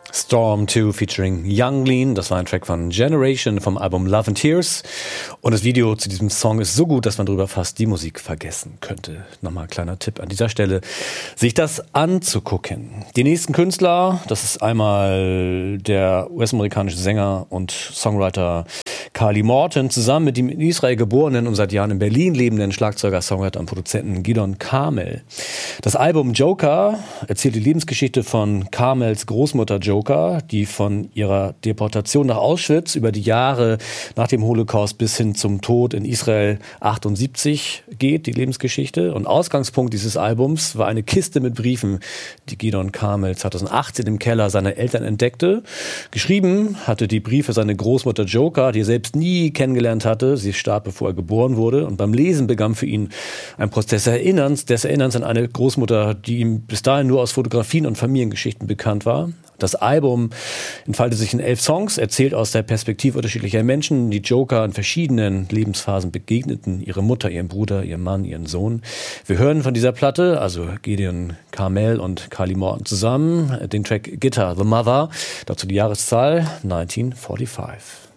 Storm 2 featuring Yung Lean, das war ein Track von Generation vom Album Love and Tears und das Video zu diesem Song ist so gut, dass man darüber fast die Musik vergessen könnte. Nochmal ein kleiner Tipp an dieser Stelle, sich das anzugucken. Die nächsten Künstler, das ist einmal der US-amerikanische Sänger und Songwriter Carly Morton zusammen mit dem in Israel geborenen und seit Jahren in Berlin lebenden Schlagzeuger, Songwriter und Produzenten Gidon Carmel. Das Album Joker erzählt die Lebensgeschichte von Carmels Großmutter Joker, die von ihrer Deportation nach Auschwitz über die Jahre nach dem Holocaust bis hin zum Tod in Israel 78 geht, die Lebensgeschichte. Und Ausgangspunkt dieses Albums war eine Kiste mit Briefen, die Gidon Carmel 2018 im Keller seiner Eltern entdeckte. Geschrieben hatte die Briefe seine Großmutter Joker, die er selbst nie kennengelernt hatte. Sie starb, bevor er geboren wurde. Und beim Lesen begann für ihn ein Prozess des Erinnerns an eine Großmutter, die ihm bis dahin nur aus Fotografien und Familiengeschichten bekannt war. Das Album entfaltet sich in 11 Songs, erzählt aus der Perspektive unterschiedlicher Menschen, die Joker in verschiedenen Lebensphasen begegneten. Ihre Mutter, ihren Bruder, ihren Mann, ihren Sohn. Wir hören von dieser Platte, also Gidon Carmel und Carly Morton zusammen, den Track Guitar, The Mother, dazu die Jahreszahl 1945.